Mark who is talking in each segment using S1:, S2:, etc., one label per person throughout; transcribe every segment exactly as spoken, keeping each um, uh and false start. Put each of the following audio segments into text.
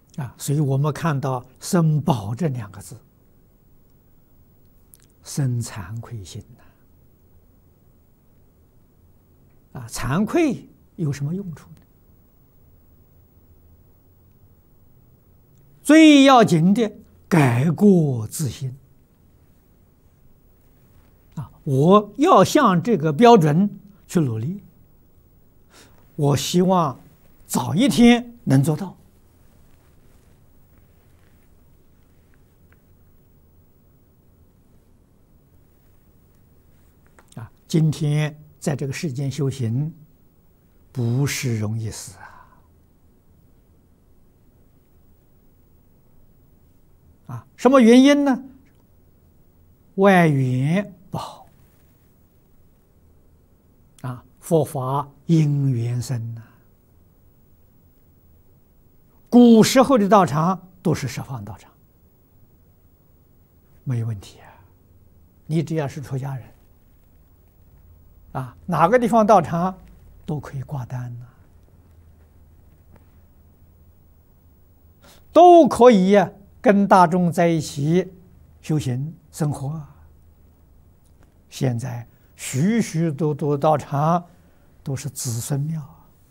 S1: 啊，所以我们看到“生宝”这两个字，生惭愧心呐！啊，惭愧有什么用处呢？最要紧的，改过自新。啊，我要向这个标准去努力。我希望早一天能做到。啊，今天在这个世间修行，不是容易事啊！啊，什么原因呢？外缘不好。啊，佛法因缘生呐。古时候的道场都是十方道场，没有问题啊。你只要是出家人，啊，哪个地方道场都可以挂单呐、啊，都可以呀、啊，跟大众在一起修行生活啊。现在许许多多道场都是子孙庙，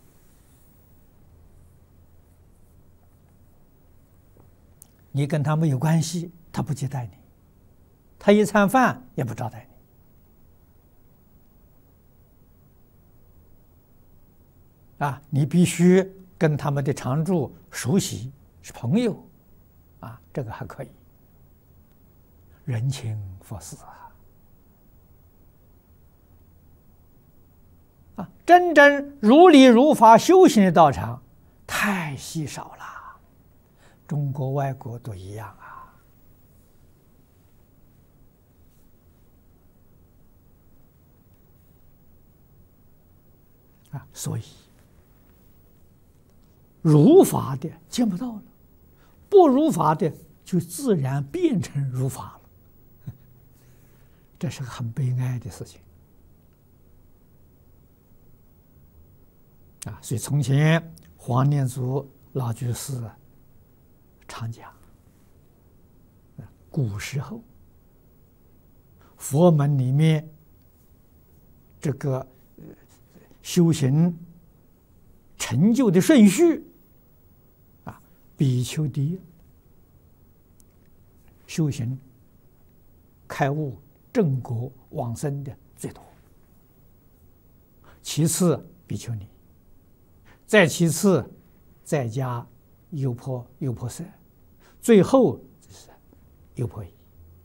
S1: 你跟他没有关系，他不接待你，他一餐饭也不招待你。啊，你必须跟他们的常住熟悉，是朋友，啊，这个还可以，人情佛事啊。啊，真正如理如法修行的道场太稀少了，中国外国都一样啊。啊，所以如法的见不到了，不如法的就自然变成如法了，这是个很悲哀的事情。啊，所以从前黄念祖老居士常讲，古时候佛门里面这个修行成就的顺序啊，比丘第修行开悟正果往生的最多，其次比丘尼，再其次在家优婆优婆塞，最后就是优婆夷。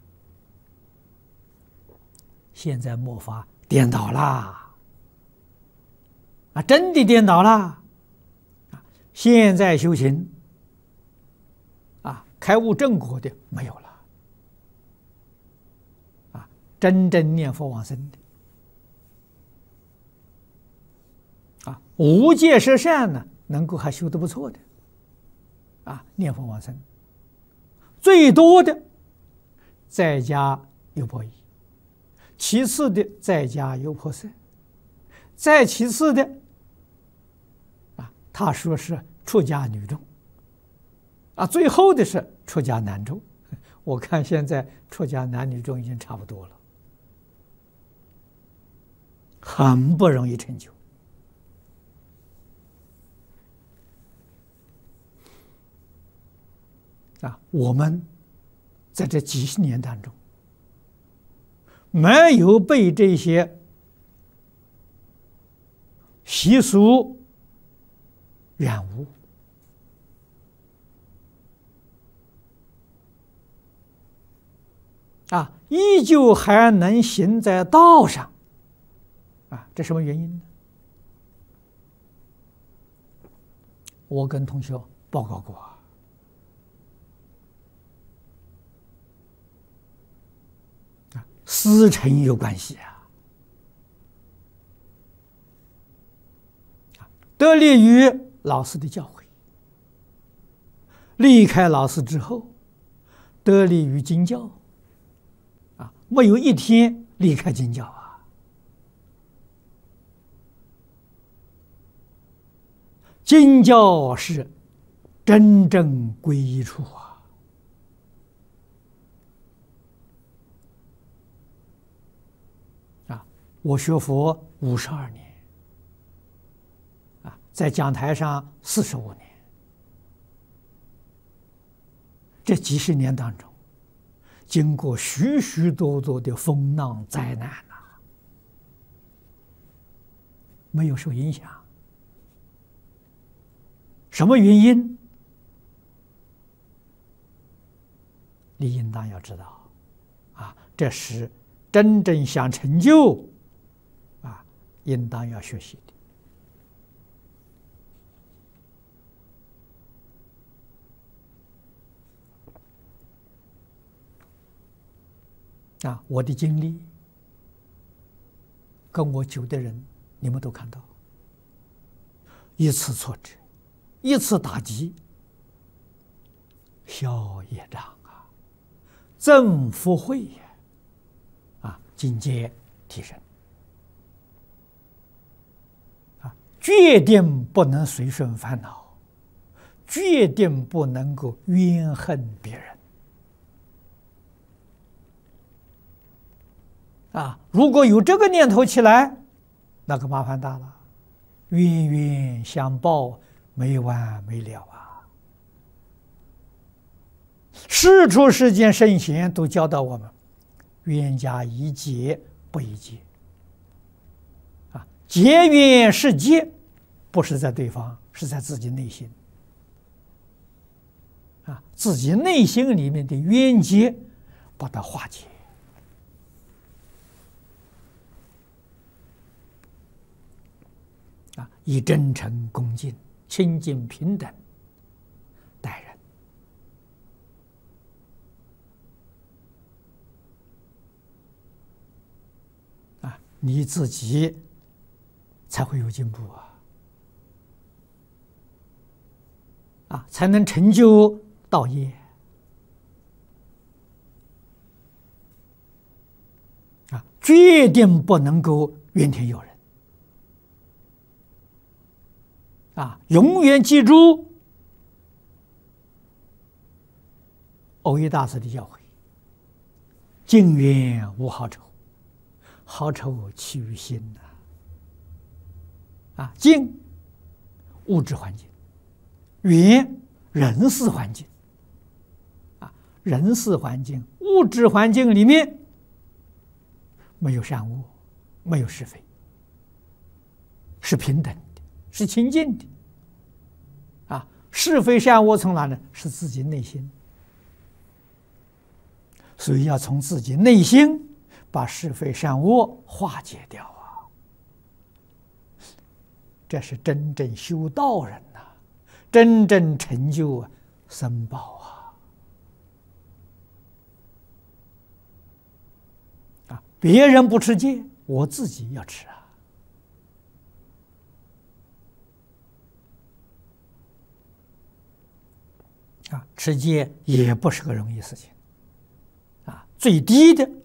S1: 现在末法颠倒啦，啊，真的颠倒啦！啊，现在修行啊，开悟正果的没有了，啊，真正念佛往生的。啊，无戒十善呢，能够还修得不错的，啊，念佛往生，最多的在家优婆夷，其次的在家优婆塞，再其次的，啊，他说是出家女众，啊，最后的是出家男众。我看现在出家男女众已经差不多了，很不容易成就。啊，我们在这几十年当中，没有被这些习俗染污，啊，依旧还能行在道上，啊，这什么原因呢？我跟同学报告过。师承有关系啊，得力于老师的教诲，离开老师之后，得力于经教，啊，没有一天离开经教啊。经教是真正归一处啊！啊，我学佛五十二年，啊，在讲台上四十五年，这几十年当中，经过许许多多的风浪灾难呐、啊，没有受影响。什么原因？你应当要知道，啊，这是真正想成就，啊，应当要学习的。啊，我的经历，跟我修的人，你们都看到，一次挫折，一次打击，消业障啊，增福慧也，啊，境界提升，啊，决定不能随顺烦恼，决定不能够怨恨别人。啊，如果有这个念头起来，那个麻烦大了，冤冤相报，没完没了啊！世出世间圣贤都教导我们：冤家宜解不宜结。啊，结冤是结，不是在对方，是在自己内心。啊，自己内心里面的冤结，把它化解。啊，以真诚、恭敬、清净、平等待人。啊，你自己才会有进步啊！啊，才能成就道业。啊，决定不能够怨天尤人。啊，永远记住耦一大师的教诲：近冤无好仇，好仇起于心呐。啊，近物质环境，冤人事环境。啊，人事环境、物质环境里面没有善恶，没有是非，是平等的，是清净的。啊，是非善恶从哪呢？是自己内心。所以要从自己内心把是非善恶化解掉啊！这是真正修道人呐、啊，真正成就啊僧宝啊！啊，别人不持戒，我自己要持啊！啊，持戒也不是个容易事情。啊，最低的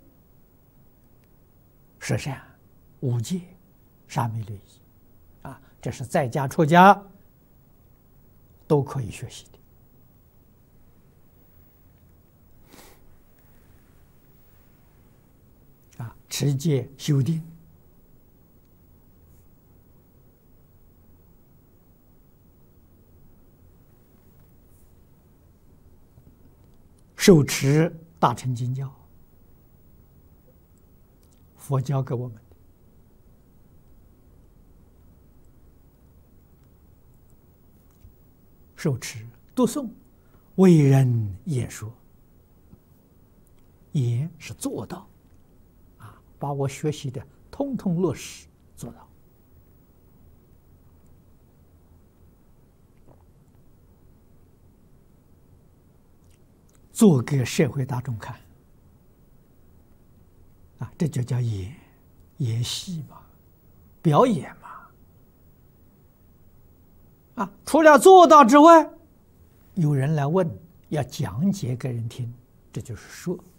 S1: 十善、五戒、沙弥律仪，啊，这是在家出家都可以学习的。啊，持戒修定，受持大乘经教，佛教给我们的。受持读诵，为人演说，言是做到，啊，把我学习的通通落实做到。做给社会大众看，啊，这就叫演演戏嘛，表演嘛。啊，除了做到之外，有人来问，要讲解给人听，这就是说。